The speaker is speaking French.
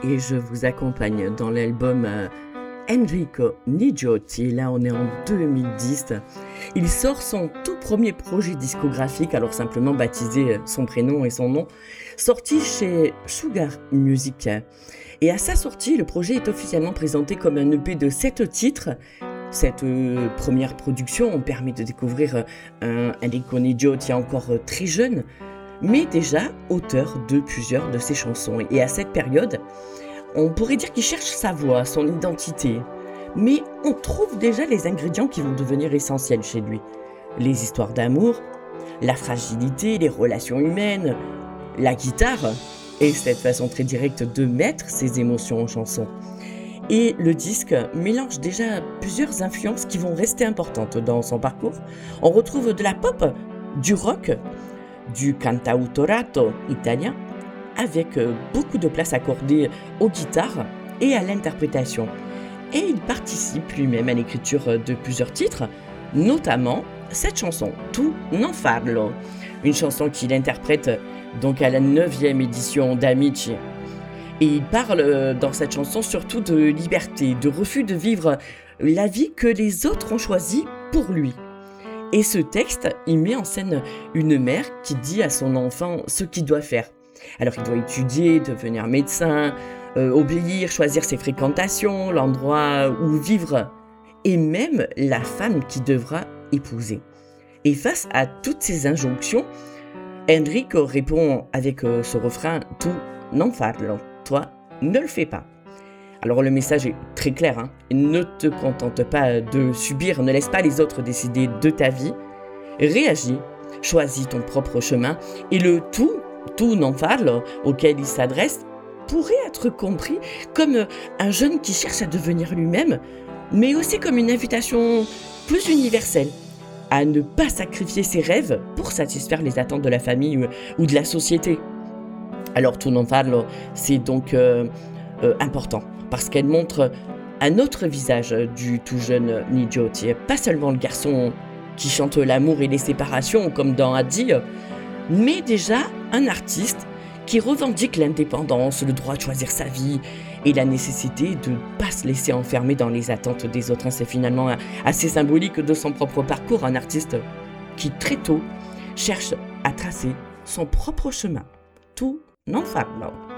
et je vous accompagne dans l'album Enrico Nigiotti. Là, on est en 2010. Il sort son tout premier projet discographique, alors simplement baptisé son prénom et son nom, sorti chez Sugar Music. Et à sa sortie, le projet est officiellement présenté comme un EP de 7 titres. Cette première production permet de découvrir un Enrico Nigiotti encore très jeune, mais déjà auteur de plusieurs de ses chansons. Et à cette période, on pourrait dire qu'il cherche sa voix, son identité. Mais on trouve déjà les ingrédients qui vont devenir essentiels chez lui. Les histoires d'amour, la fragilité, les relations humaines, la guitare, et cette façon très directe de mettre ses émotions en chanson. Et le disque mélange déjà plusieurs influences qui vont rester importantes dans son parcours. On retrouve de la pop, du rock, du cantautorato italien, avec beaucoup de place accordée aux guitares et à l'interprétation. Et il participe lui-même à l'écriture de plusieurs titres, notamment cette chanson, Tu non farlo, une chanson qu'il interprète donc à la 9e édition d'Amici. Et il parle dans cette chanson surtout de liberté, de refus de vivre la vie que les autres ont choisie pour lui. Et ce texte, il met en scène une mère qui dit à son enfant ce qu'il doit faire. Alors il doit étudier, devenir médecin, obéir, choisir ses fréquentations, l'endroit où vivre, et même la femme qu'il devra épouser. Et face à toutes ces injonctions, Enrico répond avec ce refrain « Tu non farlo », toi, ne le fais pas. Alors le message est très clair, hein. Ne te contente pas de subir, ne laisse pas les autres décider de ta vie. Réagis, choisis ton propre chemin et le tu non farlo auquel il s'adresse pourrait être compris comme un jeune qui cherche à devenir lui-même, mais aussi comme une invitation plus universelle à ne pas sacrifier ses rêves pour satisfaire les attentes de la famille ou de la société. Alors tu non farlo, c'est donc important parce qu'elle montre un autre visage du tout jeune Nigiotti, pas seulement le garçon qui chante l'amour et les séparations comme dans Addio, mais déjà un artiste qui revendique l'indépendance, le droit de choisir sa vie et la nécessité de ne pas se laisser enfermer dans les attentes des autres. C'est finalement assez symbolique de son propre parcours, un artiste qui très tôt cherche à tracer son propre chemin. Tu non farlo.